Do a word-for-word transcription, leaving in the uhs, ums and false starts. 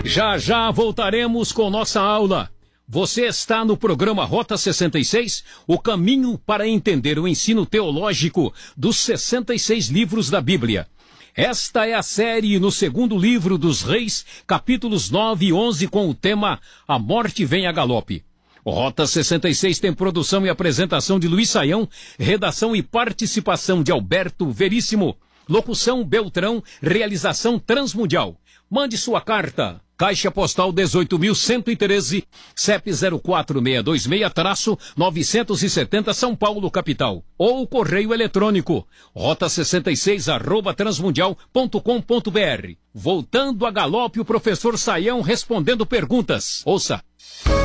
Já já voltaremos com nossa aula. Você está no programa Rota sessenta e seis, o caminho para entender o ensino teológico dos sessenta e seis livros da Bíblia. Esta é a série no segundo livro dos Reis, capítulos nove e onze, com o tema A Morte Vem a Galope. O Rota sessenta e seis tem produção e apresentação de Luiz Saião, redação e participação de Alberto Veríssimo, locução Beltrão, realização Transmundial. Mande sua carta. Caixa Postal dezoito mil cento e treze, C E P zero quatro seis dois seis, novecentos e setenta, São Paulo, capital. Ou correio eletrônico, rota sessenta e seis, arroba transmundial ponto com ponto br. Voltando a galope, o professor Saião respondendo perguntas. Ouça.